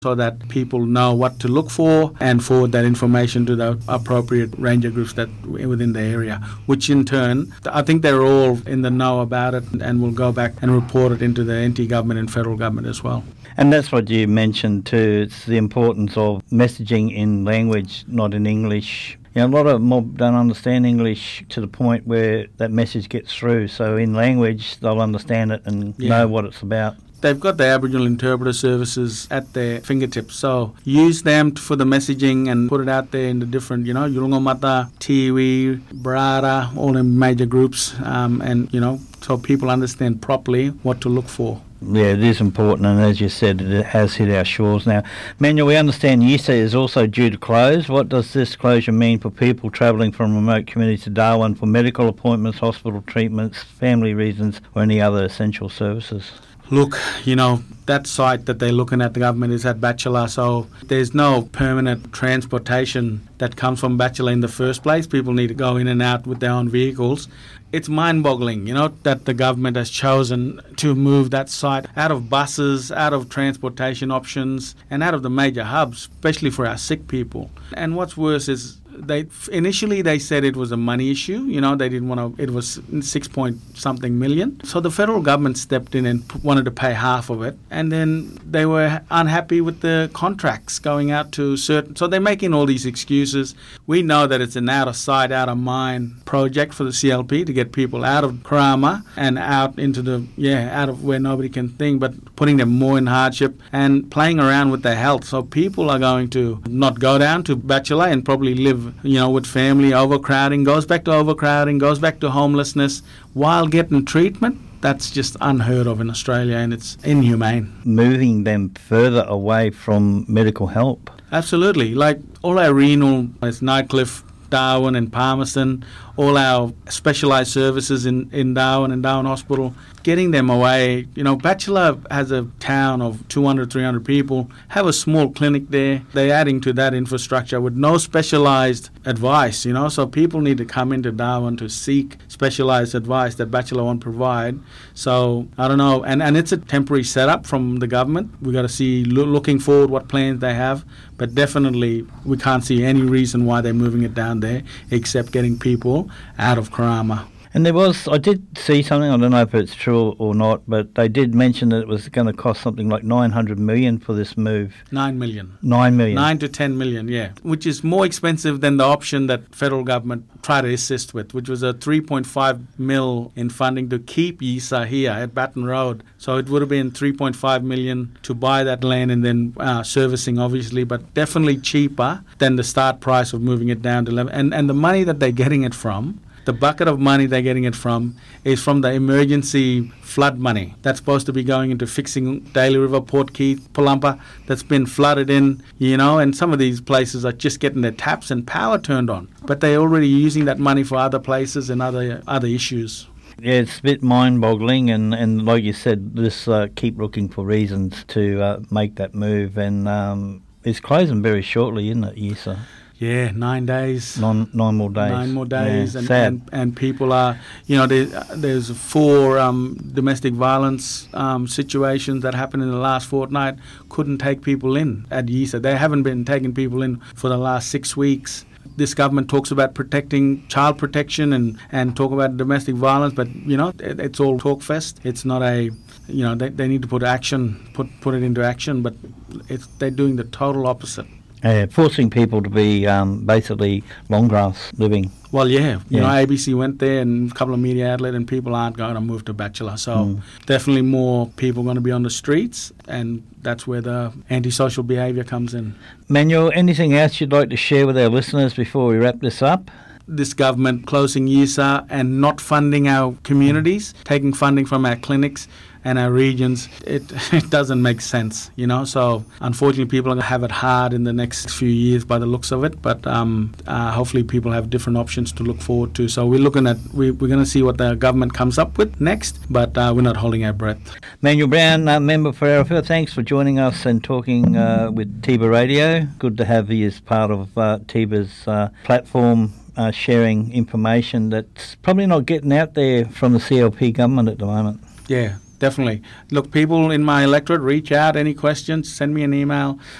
so that people know what to look for and forward that information to the appropriate ranger groups that within the area, which in turn, I think they're all in the know about it and will go back and report it into the NT government and federal government as well. And that's what you mentioned too, it's the importance of messaging in language, not in English. You know, a lot of mob don't understand English to the point where that message gets through, so in language they'll understand it and know what it's about. They've got the Aboriginal interpreter services at their fingertips, so use them for the messaging and put it out there in the different, Yurungomata, Tiwi, Barada, all the major groups, and so people understand properly what to look for. Yeah, it is important, and as you said, it has hit our shores now. Manuel, we understand Yisa is also due to close. What does this closure mean for people travelling from remote communities to Darwin for medical appointments, hospital treatments, family reasons, or any other essential services? Look, that site that they're looking at, the government, is at Bachelor, so there's no permanent transportation that comes from Bachelor in the first place. People need to go in and out with their own vehicles. It's mind-boggling, that the government has chosen to move that site out of buses, out of transportation options, and out of the major hubs, especially for our sick people. And what's worse is initially they said it was a money issue. They didn't want to. It was 6-point-something million. So the federal government stepped in and wanted to pay half of it, and then they were unhappy with the contracts going out to certain. So they're making all these excuses. We know that it's an out of sight, out of mind project for the CLP to get people out of Karama and out into out of where nobody can think, but putting them more in hardship and playing around with their health. So people are going to not go down to Bachelor and probably live with family. Overcrowding goes back to homelessness while getting treatment. That's just unheard of in Australia, and it's inhumane. Moving them further away from medical help. Absolutely. Like all our renal, it's Nightcliff, Darwin and Palmerston, all our specialised services in Darwin and Darwin Hospital, getting them away. Bachelor has a town of 200, 300 people, have a small clinic there. They're adding to that infrastructure with no specialised advice, so people need to come into Darwin to seek specialised advice that Bachelor won't provide. So, I don't know, and it's a temporary setup from the government. We've got to see, looking forward, what plans they have, but definitely we can't see any reason why they're moving it down there except getting people out of Karama. And I did see something, I don't know if it's true or not, but they did mention that it was going to cost something like 900 million for this move. 9 million. 9 million. 9 to 10 million, yeah. Which is more expensive than the option that federal government tried to assist with, which was a 3.5 mil in funding to keep Yisa here at Baton Road. So it would have been 3.5 million to buy that land and then servicing, obviously, but definitely cheaper than the start price of moving it down to 11. And the money that they're getting it from, the bucket of money they're getting it from, is from the emergency flood money that's supposed to be going into fixing Daly River, Port Keith, Palumpa, that's been flooded in, and some of these places are just getting their taps and power turned on. But they're already using that money for other places and other issues. Yeah, it's a bit mind-boggling, and like you said, just keep looking for reasons to make that move, and it's closing very shortly, isn't it, Yisa? Yeah, 9 days. 9 more days. 9 more days. Yeah, and people are, there's 4 domestic violence situations that happened in the last fortnight. Couldn't take people in at Yisa. They haven't been taking people in for the last 6 weeks. This government talks about protecting child protection and talk about domestic violence, but, it's all talk fest. It's not they need to put it into action, but they're doing the total opposite. Forcing people to be basically long grass living. Well, yeah. ABC went there and a couple of media outlets, and people aren't going to move to Bachelor. So definitely more people going to be on the streets, and that's where the antisocial behaviour comes in. Manuel, anything else you'd like to share with our listeners before we wrap this up? This government closing Yisa and not funding our communities, taking funding from our clinics and our regions, it doesn't make sense, So unfortunately, people are going to have it hard in the next few years by the looks of it. But hopefully, people have different options to look forward to. So we're looking at we're going to see what the government comes up with next. But we're not holding our breath. Manuel Brown, member for Arafura, thanks for joining us and talking with Tiba Radio. Good to have you as part of Tiba's platform. Sharing information that's probably not getting out there from the CLP government at the moment. Yeah. definitely. Look, people in my electorate, reach out, any questions, send me an email.